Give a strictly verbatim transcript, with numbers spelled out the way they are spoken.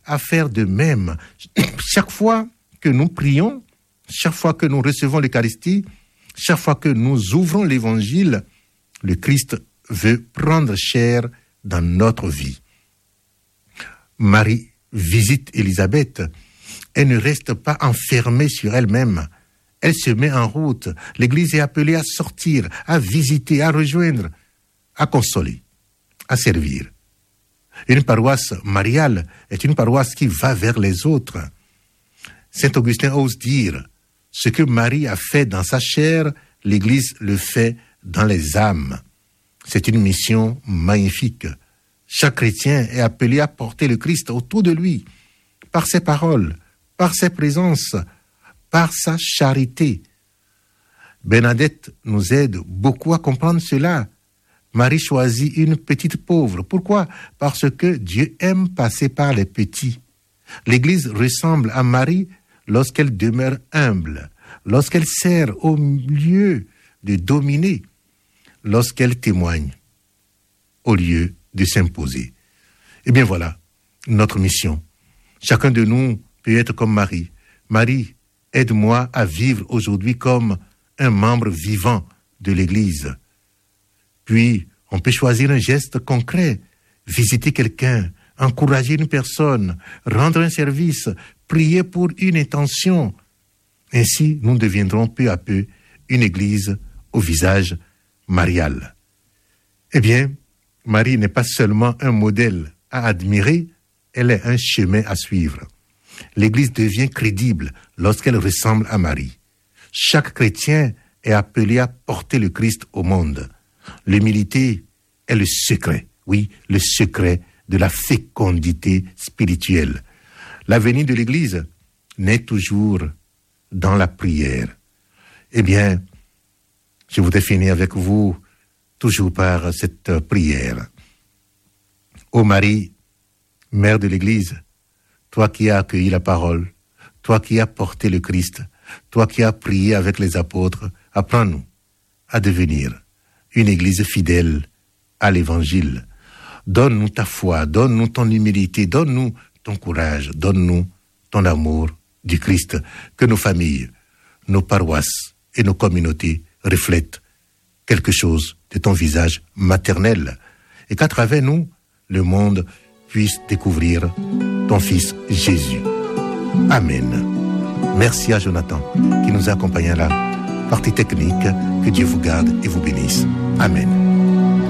à faire de même. Chaque fois que nous prions, chaque fois que nous recevons l'Eucharistie, chaque fois que nous ouvrons l'Évangile, le Christ veut prendre chair dans notre vie. Marie visite Élisabeth. Elle ne reste pas enfermée sur elle-même. Elle se met en route. L'Église est appelée à sortir, à visiter, à rejoindre, à consoler, à servir. Une paroisse mariale est une paroisse qui va vers les autres. Saint Augustin ose dire, ce que Marie a fait dans sa chair, l'Église le fait dans les âmes. C'est une mission magnifique. Chaque chrétien est appelé à porter le Christ autour de lui, par ses paroles, par ses présences, par sa charité. Bernadette nous aide beaucoup à comprendre cela. Marie choisit une petite pauvre. Pourquoi? Parce que Dieu aime passer par les petits. L'Église ressemble à Marie lorsqu'elle demeure humble, lorsqu'elle sert au lieu de dominer, lorsqu'elle témoigne au lieu de s'imposer. Eh bien voilà, notre mission. Chacun de nous peut être comme Marie. Marie, aide-moi à vivre aujourd'hui comme un membre vivant de l'Église. Puis, on peut choisir un geste concret, visiter quelqu'un, encourager une personne, rendre un service, prier pour une intention. Ainsi, nous deviendrons peu à peu une Église au visage marial. Eh bien, Marie n'est pas seulement un modèle à admirer, elle est un chemin à suivre. L'Église devient crédible lorsqu'elle ressemble à Marie. Chaque chrétien est appelé à porter le Christ au monde. L'humilité est le secret, oui, le secret de la fécondité spirituelle. L'avenir de l'Église naît toujours dans la prière. Eh bien, je voudrais finir avec vous toujours par cette prière. Ô Marie, Mère de l'Église, toi qui as accueilli la parole, toi qui as porté le Christ, toi qui as prié avec les apôtres, apprends-nous à devenir une Église fidèle à l'Évangile. Donne-nous ta foi, donne-nous ton humilité, donne-nous ton courage, donne-nous ton amour du Christ, que nos familles, nos paroisses et nos communautés reflètent quelque chose de ton visage maternel et qu'à travers nous, le monde puisse découvrir ton Fils Jésus. Amen. Merci à Jonathan qui nous a accompagnés à la partie technique. Que Dieu vous garde et vous bénisse. Amen.